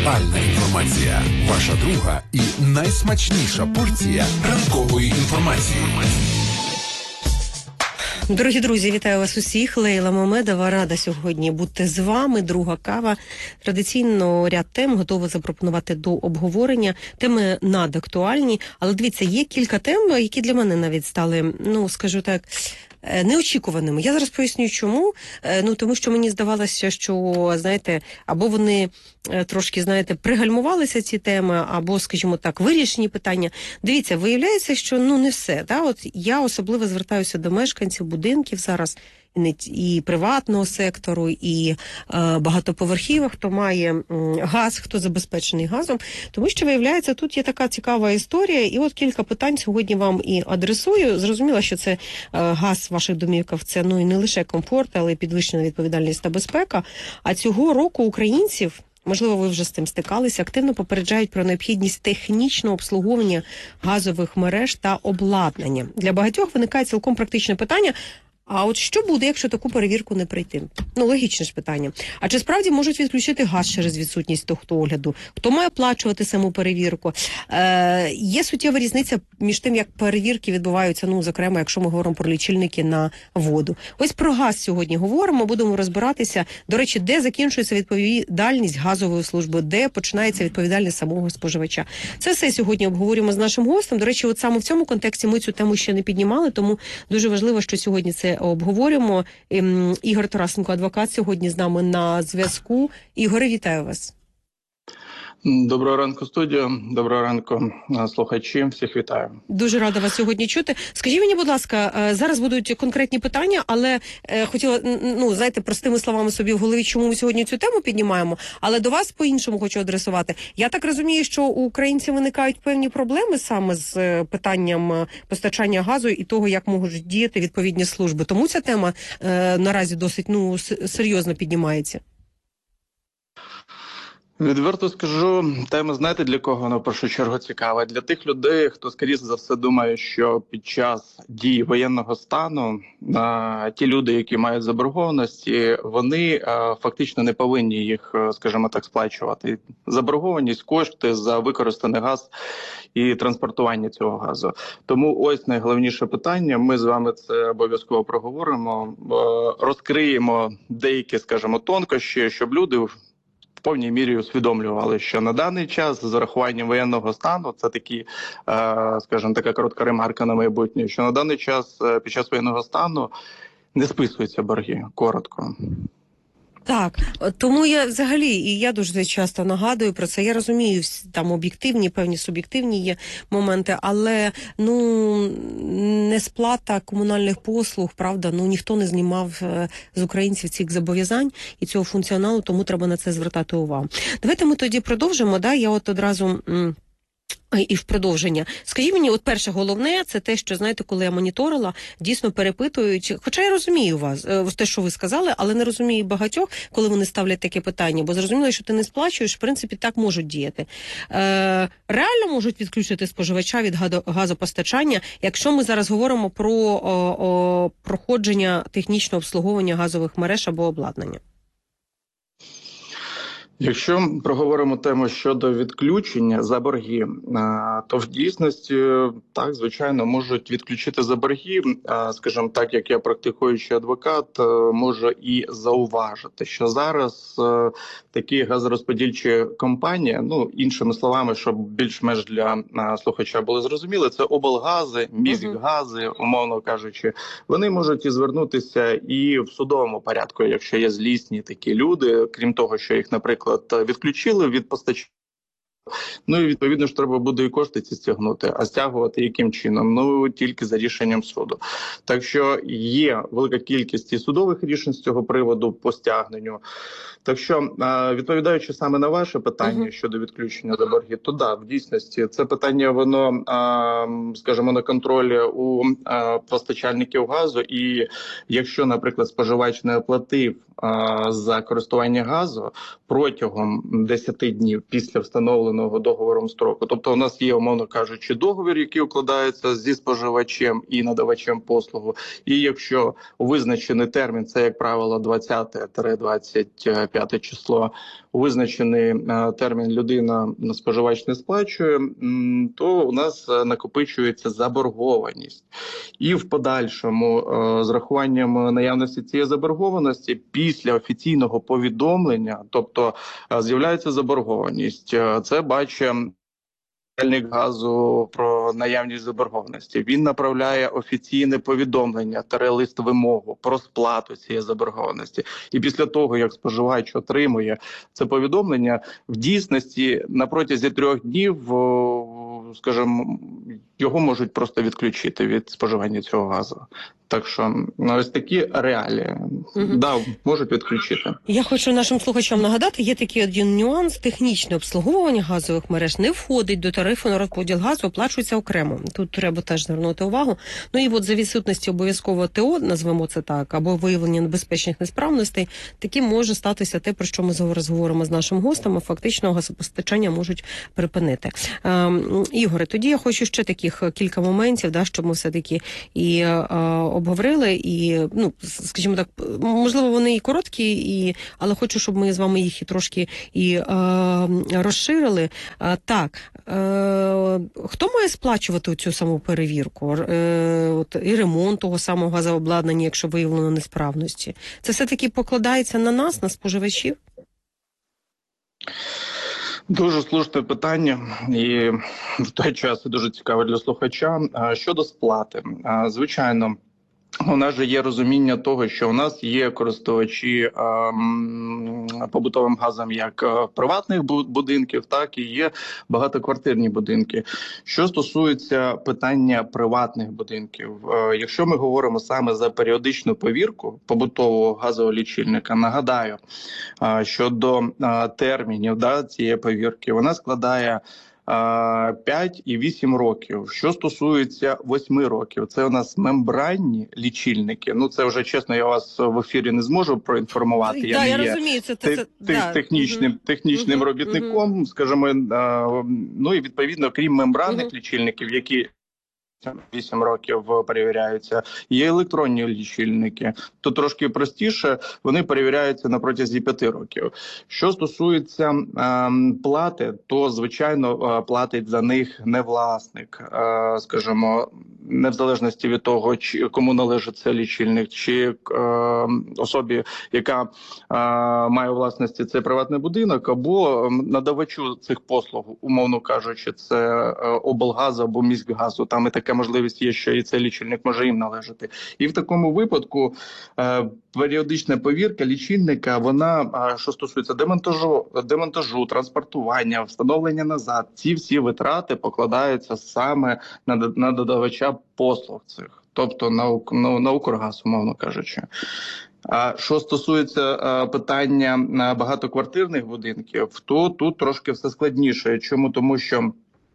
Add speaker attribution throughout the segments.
Speaker 1: Актуальна інформація. Ваша друга і найсмачніша порція ранкової інформації.
Speaker 2: Дорогі друзі, вітаю вас усіх. Лейла Мамедова, рада сьогодні бути з вами. Друга кава. Традиційно ряд тем готова запропонувати до обговорення. Теми надактуальні. Але дивіться, є кілька тем, які для мене навіть стали, скажу так, неочікуваними. Я зараз поясню, чому. Тому що мені здавалося, що, знаєте, або вони трошки, пригальмувалися ці теми, або, скажімо так, вирішені питання. Дивіться, виявляється, що, не все. Да? От я особливо звертаюся до мешканців будинків зараз, і приватного сектору, і багатоповерхівок, хто має газ, хто забезпечений газом. Тому що, виявляється, тут є така цікава історія, і от кілька питань сьогодні вам і адресую. Зрозуміло, що це газ в ваших домівках, це і не лише комфорт, але й підвищена відповідальність та безпека. А цього року українців, можливо, ви вже з тим стикалися, активно попереджають про необхідність технічного обслуговування газових мереж та обладнання. Для багатьох виникає цілком практичне питання: а от що буде, якщо таку перевірку не пройти? Логічне ж питання. А чи справді можуть відключити газ через відсутність техогляду? Хто має оплачувати саму перевірку? Є суттєва різниця між тим, як перевірки відбуваються, зокрема, якщо ми говоримо про лічильники на воду. Ось про газ сьогодні говоримо, будемо розбиратися. До речі, де закінчується відповідальність газової служби, де починається відповідальність самого споживача. Це все сьогодні обговорюємо з нашим гостем. До речі, от саме в цьому контексті ми цю тему ще не піднімали, тому дуже важливо, що сьогодні це обговорюємо. Ігор Тарасенко, адвокат, сьогодні з нами на зв'язку. Ігоре, вітаю вас.
Speaker 3: Доброго ранку, студія. Доброго ранку, слухачі. Всіх вітаю.
Speaker 2: Дуже рада вас сьогодні чути. Скажіть мені, будь ласка, зараз будуть конкретні питання, але хотіла, простими словами собі в голові, чому ми сьогодні цю тему піднімаємо, але до вас по-іншому хочу адресувати. Я так розумію, що у українців виникають певні проблеми саме з питанням постачання газу і того, як можуть діяти відповідні служби. Тому ця тема наразі досить, серйозно піднімається.
Speaker 3: Відверто скажу, тема, знаєте, для кого вона в першу чергу цікава? Для тих людей, хто, скоріше за все, думає, що під час дії воєнного стану ті люди, які мають заборгованості, вони фактично не повинні їх, скажімо так, сплачувати. Заборгованість, кошти за використаний газ і транспортування цього газу. Тому ось найголовніше питання, ми з вами це обов'язково проговоримо, розкриємо деякі, скажімо, тонкощі, щоб люди в повній мірі усвідомлювали, що на даний час з урахуванням воєнного стану, це такі, скажімо, така коротка ремарка на майбутнє, що на даний час під час воєнного стану не списуються борги, коротко.
Speaker 2: Так, тому я взагалі, і я дуже часто нагадую про це, я розумію, там об'єктивні, певні суб'єктивні є моменти, але, несплата комунальних послуг, правда, ніхто не знімав з українців цих зобов'язань і цього функціоналу, тому треба на це звертати увагу. Давайте ми тоді продовжимо, я от одразу... І в продовження. Скажіть мені, от перше головне, це те, що, знаєте, коли я моніторила, дійсно перепитують, хоча я розумію вас, те, що ви сказали, але не розумію багатьох, коли вони ставлять таке питання, бо зрозуміло, що ти не сплачуєш, в принципі, так можуть діяти. Реально можуть відключити споживача від газопостачання, якщо ми зараз говоримо про проходження технічного обслуговування газових мереж або обладнання?
Speaker 3: Якщо проговоримо тему щодо відключення за борги, то в дійсності, так, звичайно, можуть відключити за борги. Скажімо так, як я практикуючий адвокат, можу і зауважити, що зараз такі газорозподільчі компанії, іншими словами, щоб більш-менш для слухача було зрозуміло, це облгази, міськгази, умовно кажучи, вони можуть і звернутися і в судовому порядку, якщо є злісні такі люди, крім того, що їх, наприклад, відключили від постачання. І відповідно ж треба буде і кошти ці стягнути, а стягувати яким чином? Тільки за рішенням суду. Так що є велика кількість і судових рішень з цього приводу по стягненню. Так що, відповідаючи саме на ваше питання щодо відключення за борги, то да, в дійсності це питання, воно, скажімо, на контролі у постачальників газу, і якщо, наприклад, споживач не оплатив за користування газу протягом 10 днів після встановлення встановленого договором строку. Тобто у нас є, умовно кажучи, договір, який укладається зі споживачем і надавачем послугу. І якщо у визначений термін, це, як правило, 20-25 число, у визначений термін людина, споживач не сплачує, то у нас накопичується заборгованість. І в подальшому, з рахуванням наявності цієї заборгованості, після офіційного повідомлення, тобто з'являється заборгованість, це бачить начальник газу про наявність заборгованості. Він направляє офіційне повідомлення, лист вимогу про сплату цієї заборгованості. І після того, як споживач отримує це повідомлення, в дійсності на протязі 3 днів, скажімо, його можуть просто відключити від споживання цього газу. Так що ось такі реалії. Да, можуть відключити.
Speaker 2: Я хочу нашим слухачам нагадати, є такий один нюанс. Технічне обслуговування газових мереж не входить до тарифу на розподіл газу, оплачується окремо. Тут треба теж звернути увагу. Ну і от за відсутності обов'язкового ТО, назвемо це так, або виявлення небезпечних несправностей, таким може статися те, про що ми зараз говоримо з нашим гостем, а фактично газопостачання можуть припинити. Ігоре, тоді я хочу ще таких кілька моментів, да, щоб ми все-таки і обговорили, і, ну, скажімо так, можливо, вони і короткі, але хочу, щоб ми з вами їх і трошки розширили. Так, хто має сплачувати цю саму перевірку? І ремонт того самого газообладнання, якщо виявлено несправності? Це все-таки покладається на нас, на споживачів?
Speaker 3: Дуже слушне питання, і в той час дуже цікаве для слухача. Щодо сплати, звичайно, у нас же є розуміння того, що у нас є користувачі побутовим газом як приватних будинків, так і є багатоквартирні будинки. Що стосується питання приватних будинків, якщо ми говоримо саме за періодичну повірку побутового газового лічильника, нагадаю, щодо термінів цієї повірки, вона складає 5 і 8 років. Що стосується 8 років, це у нас мембранні лічильники. Ну, це вже, чесно, я вас в ефірі не зможу проінформувати.
Speaker 2: Я розумію,
Speaker 3: технічним робітником, скажімо, ну і відповідно, крім мембранних лічильників, які 8 років перевіряються. Є електронні лічильники. То трошки простіше, вони перевіряються на протязі 5 років. Що стосується плати, то, звичайно, платить за них не власник. Скажімо, не в залежності від того, кому належить цей лічильник, чи особі, яка має у власності цей приватний будинок, або надавачу цих послуг, умовно кажучи, це облгаз або міськгазу. Там і така можливість є, що і цей лічильник може їм належати. І в такому випадку періодична повірка лічильника, вона, що стосується демонтажу, транспортування, встановлення назад, ці всі витрати покладаються саме на додавача послуг цих, тобто на Укргаз, умовно кажучи. А що стосується питання багатоквартирних будинків, то тут трошки все складніше. Чому? Тому що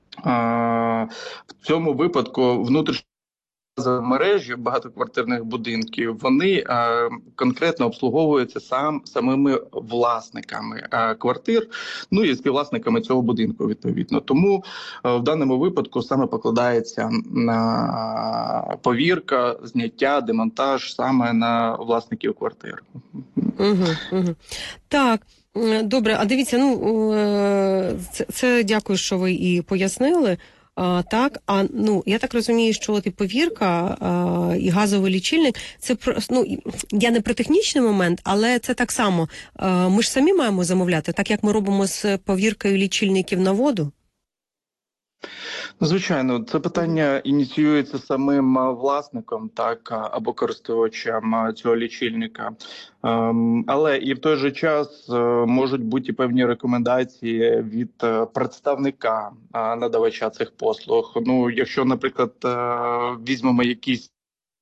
Speaker 3: в цьому випадку внутрішні мережі багатоквартирних будинків, вони конкретно обслуговуються самими власниками квартир, ну і співвласниками цього будинку, відповідно. Тому в даному випадку саме покладається повірка, зняття, демонтаж саме на власників квартир.
Speaker 2: Так. Добре, а дивіться, це дякую, що ви і пояснили. Так, я так розумію, що от і повірка, і газовий лічильник, це я не про технічний момент, але це так само. Ми ж самі маємо замовляти, так як ми робимо з повіркою лічильників на воду?
Speaker 3: Звичайно, це питання ініціюється самим власником, так, або користувачем цього лічильника. Але і в той же час можуть бути певні рекомендації від представника надавача цих послуг. Ну, якщо, наприклад, візьмемо якісь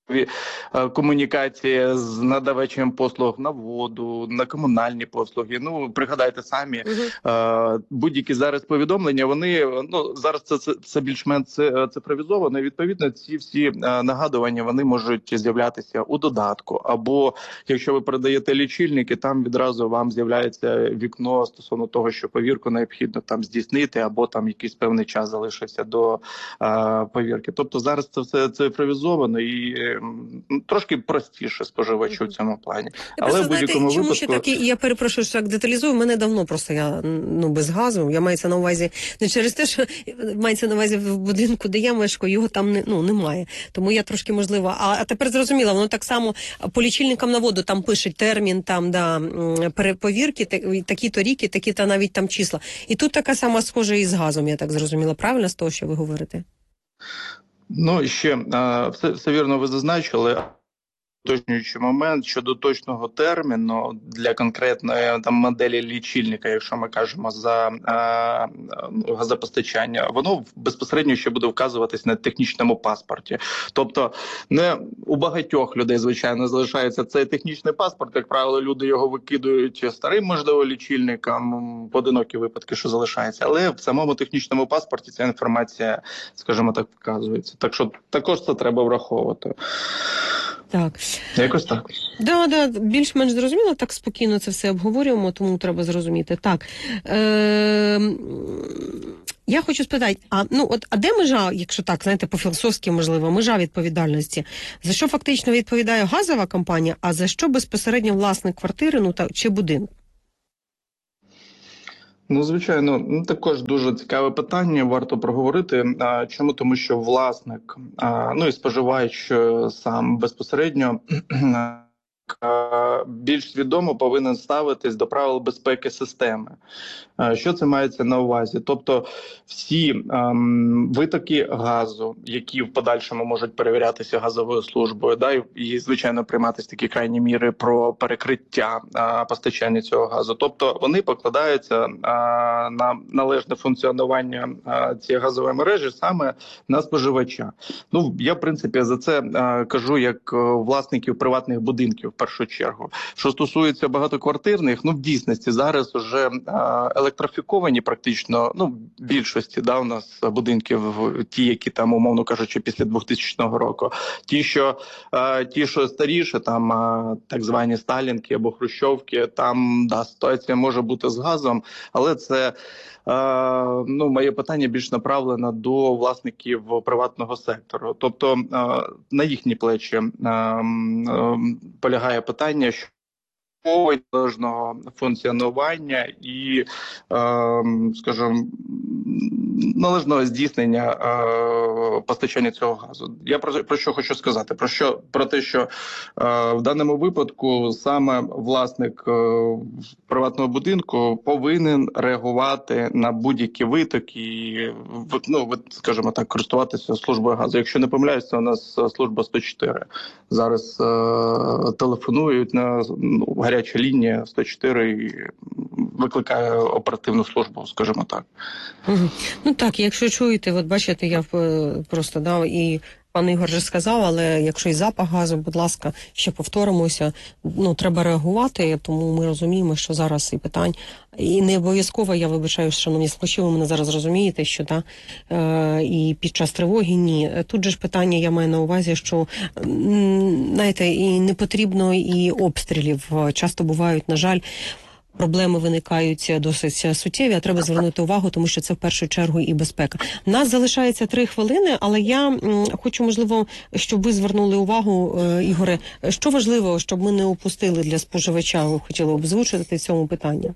Speaker 3: комунікації з надавачем послуг на воду, на комунальні послуги. Ну, пригадайте самі, будь-які зараз повідомлення, вони, ну, зараз це більш-менш цифровізовано, і відповідно ці всі нагадування, вони можуть з'являтися у додатку, або якщо ви передаєте лічильники, там відразу вам з'являється вікно стосовно того, що повірку необхідно там здійснити, або там якийсь певний час залишився до повірки. Тобто зараз це все цифровізовано і трошки простіше споживачу в цьому плані. Але в будь-якому випадку...
Speaker 2: Чому ще так, я перепрошую, що так деталізую, мене давно просто я без газу, я мається на увазі не через те, що мається на увазі в будинку, де я мешкаю, його там немає. Тому я трошки можливо, а тепер зрозуміла, воно так само по лічильникам на воду там пишуть термін, там, переповірки, такі-то ріки, такі-то навіть там числа. І тут така сама схожа і з газом, я так зрозуміла, правильно, з того, що ви говорите?
Speaker 3: Ну, ще все вірно ви зазначили. Уточнюючий момент щодо точного терміну для конкретної там моделі лічильника, якщо ми кажемо за газопостачання, воно безпосередньо ще буде вказуватись на технічному паспорті. Тобто не у багатьох людей, звичайно, залишається цей технічний паспорт. Як правило, люди його викидують старим, можливо, лічильникам, поодинокі випадки, що залишається. Але в самому технічному паспорті ця інформація, скажімо так, вказується. Так що також це треба враховувати.
Speaker 2: Так.
Speaker 3: Якось так.
Speaker 2: Да, більш-менш зрозуміло, так спокійно це все обговорюємо, тому треба зрозуміти. Так. Я хочу спитати, а де межа, якщо так, знаєте, по-філософськи, можливо, межа відповідальності? За що фактично відповідає газова компанія, а за що безпосередньо власник квартири, чи будинку?
Speaker 3: Ну, звичайно, також дуже цікаве питання, варто проговорити. Чому? Тому що власник, і споживач сам безпосередньо більш свідомо повинен ставитись до правил безпеки системи. Що це мається на увазі? Тобто всі витоки газу, які в подальшому можуть перевірятися газовою службою, і, звичайно, прийматися такі крайні міри про перекриття постачання цього газу. Тобто вони покладаються на належне функціонування цієї газової мережі саме на споживача. Ну, я, в принципі, за це кажу як власників приватних будинків в першу чергу. Що стосується багатоквартирних, в дійсності зараз вже електрифіковані практично, в більшості, у нас будинків, ті, які там, умовно кажучи, після 2000 року. Ті, що старіше, там так звані сталінки або хрущовки, там, ситуація може бути з газом, але це моє питання більш направлено до власників приватного сектору. Тобто на їхні плечі полягає питання, що належного функціонування і, скажімо, належного здійснення постачання цього газу. Я про що хочу сказати? Про те, що в даному випадку саме власник приватного будинку повинен реагувати на будь-які витоки і, скажімо так, користуватися службою газу. Якщо не помиляюся, у нас служба 104. Зараз телефонують на гаряча лінія 104 і викликає оперативну службу, скажімо так.
Speaker 2: Ну так, якщо чуєте, от бачите, я просто дав і пан Ігор вже сказав, але якщо і запах газу, будь ласка, ще повторимося, треба реагувати, тому ми розуміємо, що зараз і питань, і не обов'язково, я вибачаю, шановні слухачі, ви мене зараз розумієте, що і під час тривоги, ні. Тут же ж питання, я маю на увазі, що, знаєте, і не потрібно і обстрілів. Часто бувають, на жаль, проблеми виникають досить суттєві, а треба звернути увагу, тому що це в першу чергу і безпека. Нас залишається 3 хвилини, але я хочу, можливо, щоб ви звернули увагу, Ігоре, що важливо, щоб ми не упустили для споживача, ви хотіли озвучити в цьому питання?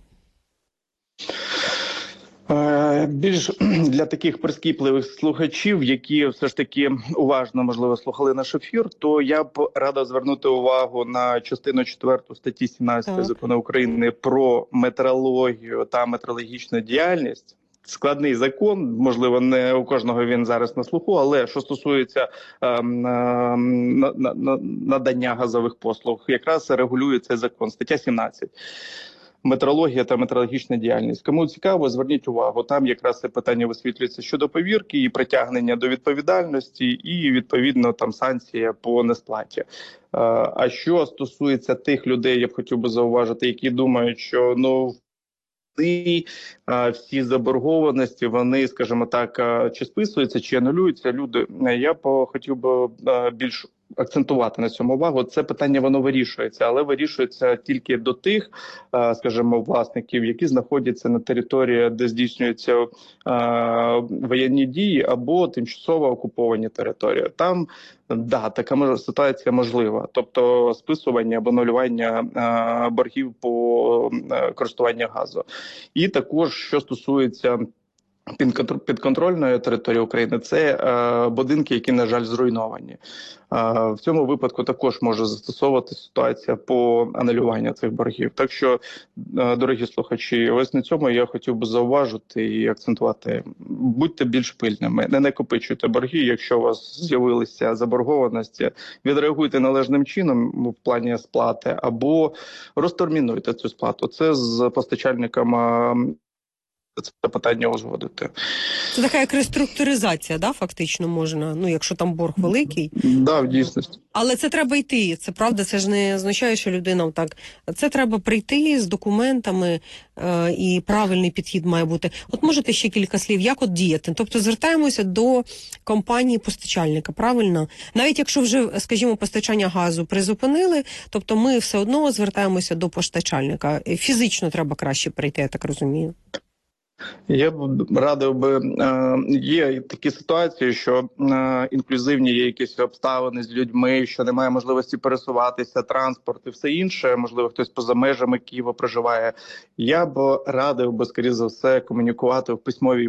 Speaker 3: Більш для таких прискіпливих слухачів, які все ж таки уважно, можливо, слухали наш ефір, то я б радив звернути увагу на частину 4 статті 17 Закону України про метрологію та метрологічну діяльність. Складний закон, можливо, не у кожного він зараз на слуху, але що стосується надання газових послуг, якраз регулює цей закон, стаття 17. метрологія та метрологічна діяльність. Кому цікаво, зверніть увагу. Там якраз це питання висвітлюється щодо повірки і притягнення до відповідальності, і відповідно там санкція по несплаті. А що стосується тих людей, я б хотів би зауважити, які думають, що всі заборгованості, вони, скажімо так, чи списуються, чи анулюються. Люди, я б хотів би більш акцентувати на цьому увагу. Це питання, воно вирішується, але вирішується тільки до тих, скажімо, власників, які знаходяться на території, де здійснюються воєнні дії або тимчасово окуповані території. Там, така ситуація можлива. Тобто списування або анулювання боргів по користуванню газу. І також, що стосується підконтрольної території України, це будинки, які, на жаль, зруйновані. В цьому випадку також може застосовувати ситуація по анулюванню цих боргів. Так що, дорогі слухачі, ось на цьому я хотів би зауважити і акцентувати. Будьте більш пильними, не накопичуйте борги, якщо у вас з'явилися заборгованості, відреагуйте належним чином в плані сплати або розтермінуйте цю сплату. Це з постачальниками це питання узгодити.
Speaker 2: Це така як реструктуризація, да, фактично можна, якщо там борг великий.
Speaker 3: Да, в дійсності.
Speaker 2: Але це треба йти, це правда, це ж не означає, що людина так. Це треба прийти з документами, і правильний підхід має бути. От можете ще кілька слів, як от діяти? Тобто звертаємося до компанії-постачальника, правильно? Навіть якщо вже, скажімо, постачання газу призупинили, тобто ми все одно звертаємося до постачальника. Фізично треба краще прийти, я так розумію.
Speaker 3: Я б радив би, є такі ситуації, що інклюзивні є якісь обставини з людьми, що немає можливості пересуватися, транспорт і все інше, можливо, хтось поза межами Києва проживає. Я б радив би, скоріше за все, комунікувати в письмовій